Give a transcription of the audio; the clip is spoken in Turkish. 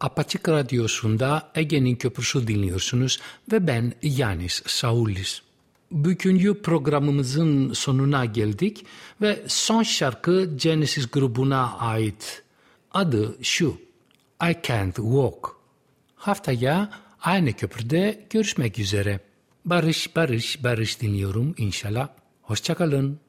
Apaçık Radyosu'nda Ege'nin Köprüsü dinliyorsunuz ve ben Yanis Saulis. Bugünkü programımızın sonuna geldik ve son şarkı Genesis grubuna ait. Adı şu, I Can't Walk. Haftaya aynı köprüde görüşmek üzere. Barış dinliyorum inşallah. Hoşça kalın.